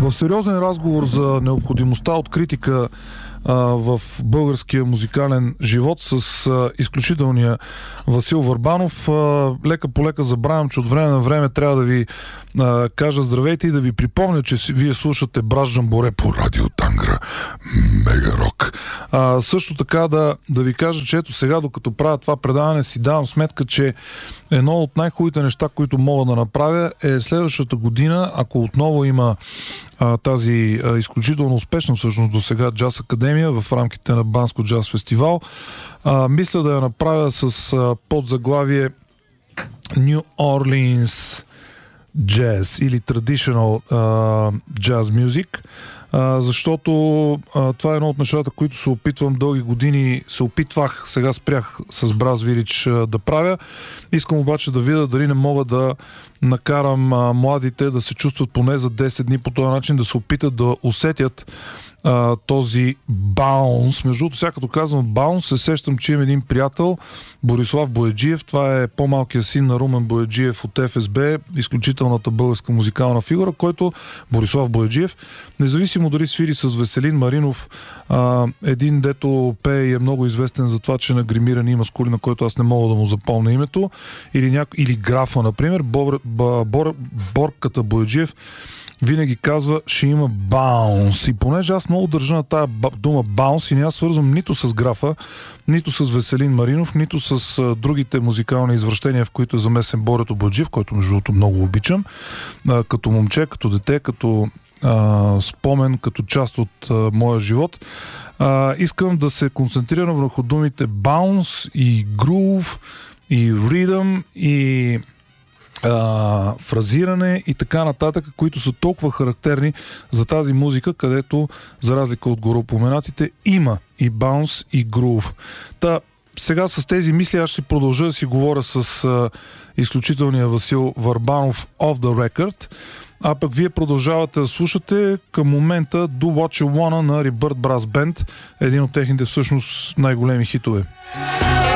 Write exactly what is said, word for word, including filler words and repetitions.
В сериозен разговор за необходимостта от критика а, в българския музикален живот с а, изключителния Васил Върбанов, а, лека по лека забравям, че от време на време трябва да ви а, кажа здравейте и да ви припомня, че си, вие слушате Браш Джамборе по Радио Тангра Мега Рок. А, също така да, да ви кажа, че ето сега, докато правя това предаване, си давам сметка, че едно от най-хубавите неща, които мога да направя, е следващата година, ако отново има а, тази а, изключително успешна всъщност до сега Джаз Академия в рамките на Банско Джаз Фестивал, а, мисля да я направя с а, подзаглавие New Orleans Jazz или Traditional а, Jazz Music. Uh, защото uh, това е едно от нещата, които се опитвам дълги години, се опитвах, сега спрях с Браз Вилич uh, да правя. Искам обаче да видя дали не мога да накарам uh, младите да се чувстват поне за десет дни по този начин, да се опитат да усетят Uh, този баунс. Между другото, сега като казвам баунс, се сещам, че имам един приятел, Борислав Бояджиев. Това е по-малкият син на Румен Бояджиев от Еф Ес Бе, изключителната българска музикална фигура, който Борислав Бояджиев, независимо дали свири с Веселин Маринов, uh, един дето пее и е много известен за това, че на гримирани има скули, на който аз не мога да му запомня името, или, няко... или графа, например, Бор... Бор... Борката Бояджиев винаги казва, ще има баунс. И понеже аз много държа на тая дума баунс и не аз свързвам нито с графа, нито с Веселин Маринов, нито с а, другите музикални извращения, в които е замесен Борето Баджиев, който между другото много обичам, а, като момче, като дете, като а, спомен, като част от а, моя живот. А, искам да се концентрирам върху думите баунс и грув и ридъм и Uh, фразиране и така нататък, които са толкова характерни за тази музика, където, за разлика от горопоменатите, има и баунс, и грув. Та, сега с тези мисли аз ще продължа да си говоря с uh, изключителния Васил Върбанов off the record, а пък вие продължавате да слушате към момента Do What You Wanna на Rebirth Brass Band, един от техните всъщност най-големи хитове.